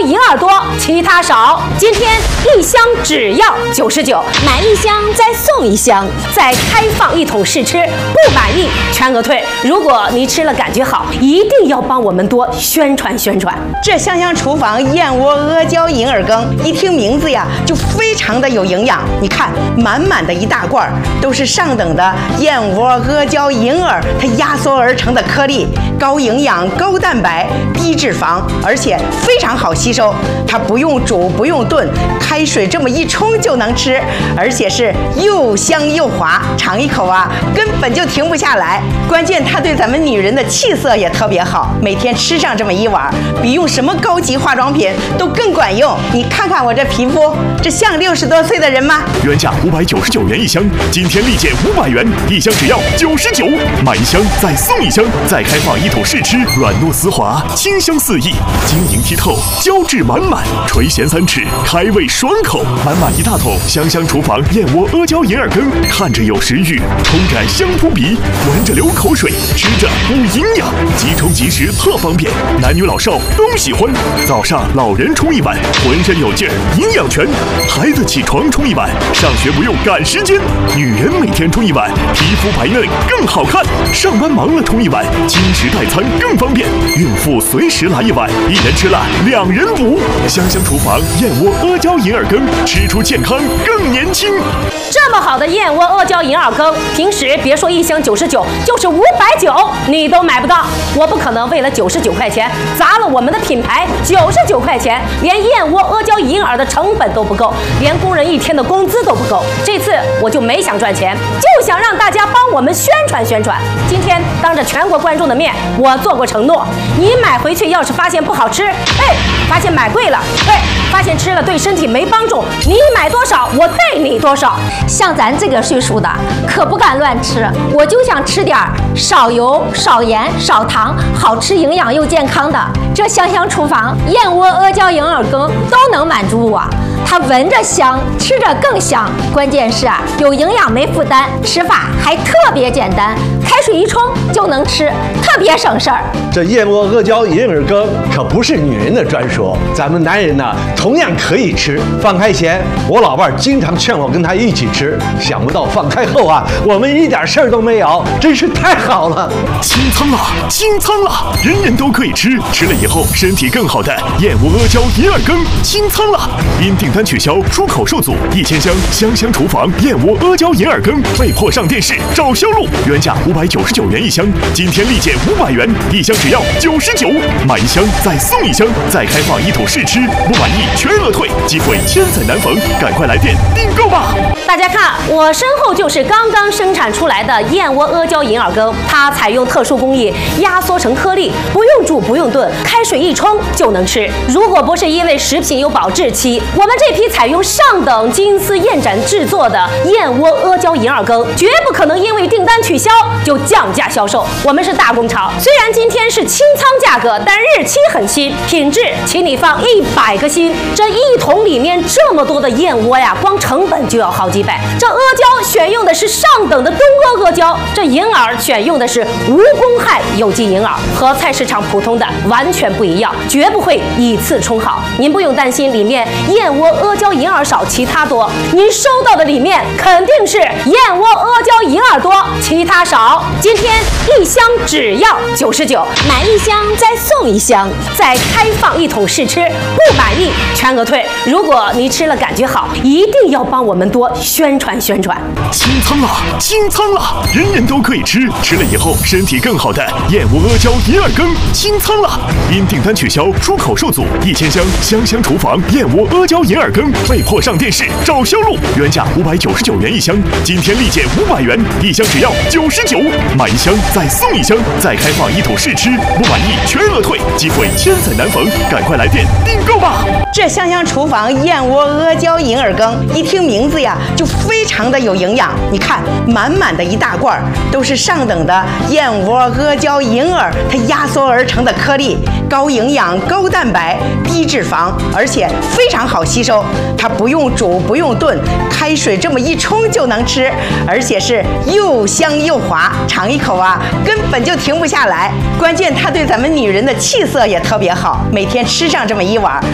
银耳多，其他少。今天1箱只要99，买1箱再送1箱，再开放1桶试吃，不满意全额退。如果你吃了感觉好，一定要帮我们多宣传宣传。 这香香厨房燕窝阿胶银耳羹，一听名字呀就非常的有营养。你看，满满的一大罐都是上等的燕窝阿胶银耳，它压缩而成的颗粒，高营养、高蛋白、低脂肪，而且非常好吸收。它不用煮，不用炖，开水这么一冲就能吃，而且是又香又滑，尝一口啊根本就停不下来。关键它对咱们女人的气色也特别好，每天吃上这么1碗，比用什么高级化妆品都更管用。你看看我这皮肤，这像60多岁的人吗？ 原价599元1箱，今天立减500元，1箱只要99，买1箱再送1箱，再开放1桶试吃，软糯丝滑，清香四溢，晶莹剔透，胶质满满，垂涎3尺，开胃爽口，满满1大桶香香厨房燕窝阿胶银耳羹，看着有食欲，冲着香扑鼻，闻着流口水，吃着补营养，即冲即食特方便，男女老少都喜欢。早上老人冲1碗，浑身有劲儿，营养全；孩子起床冲1碗，上学不用赶时间；女人每天冲1碗，皮肤白嫩更好看；上班忙了冲1碗，轻食代餐更方便；孕妇随时来1碗，1人吃了2人补。香香厨房燕窝阿胶银耳羹，吃出健康更年轻。 这么好的燕窝阿胶银耳羹，平时别说1箱99，就是590你都买不到。我不可能为了99块钱砸了我们的品牌，99块钱连燕窝阿胶银耳的成本都不够，连工人1天的工资都不够。这次我就没想赚钱，就想让大家帮我们宣传宣传。今天当着全国观众的面，我做过承诺，你买回去要是发现不好吃，发现买贵了，发现吃了对身体没帮助，你买多少我退你多少。 像咱这个岁数的可不敢乱吃，我就想吃点少油、少盐、少糖，好吃、营养又健康的。这香香厨房燕窝阿胶银耳羹都能满足我。它闻着香，吃着更香，关键是有营养没负担，吃法还特别简单，开水一冲就能吃，特别省事儿。 这燕窝阿胶银耳羹可不是女人的专属，咱们男人呢同样可以吃。放开前，我老伴经常劝我跟他一起吃，想不到放开后我们一点事儿都没有，真是太好了。 清仓了，清仓了，人人都可以吃，吃了以后身体更好的燕窝阿胶银耳羹清仓了，因订单取消，出口受阻，1000箱香香厨房燕窝阿胶银耳羹被迫上电视找销路，原价599元1箱，今天立减500元，1箱只要99，买1箱再送1箱，再开放1桶试吃，不满意全额退，机会千载难逢，赶快来电订购吧！ 大家看，我身后就是刚刚生产出来的燕窝阿胶银耳羹，它采用特殊工艺压缩成颗粒，不用煮不用炖，开水一冲就能吃。如果不是因为食品有保质期，我们这批采用上等金丝燕盏制作的燕窝阿胶银耳羹，绝不可能因为订单取消就降价销售。我们是大工厂，虽然今天是清仓价格，但日期很新，品质请你放100个心。这1桶里面这么多的燕窝呀，光成本就要好几百。这阿胶选用的是上等的东阿阿胶，这银耳选用的是无公害有机银耳，和菜市场普通的完全不一样，绝不会以次充好。您不用担心里面燕窝阿胶银耳少其他多，您收到的里面肯定是燕窝阿胶银耳多，其他少。今天1箱只要99，买1箱再送1箱，再开放1桶试吃，不满意全额退。如果你吃了感觉好，一定要帮我们多宣传宣传。 清仓了，清仓了，人人都可以吃，吃了以后身体更好的燕窝阿胶银耳羹清仓了，因订单取消，出口受阻，1000箱香香厨房燕窝阿胶银耳羹被迫上电视找销路，原价599元1箱，今天立减500元，1箱只要99，买1箱再送1箱，再开放1桶试吃，不满意全额退，机会千载难逢，赶快来电订购吧！ 这香香厨房燕窝阿胶银耳羹，一听名字呀就非常的有营养。你看，满满的一大罐都是上等的燕窝阿胶银耳，它压缩而成的颗粒，高营养、高蛋白、低脂肪，而且非常好吸收。它不用煮不用炖，开水这么一冲就能吃，而且是又香又滑，尝一口根本就停不下来。关键它对咱们女人的气色也特别好，每天吃上这么1碗。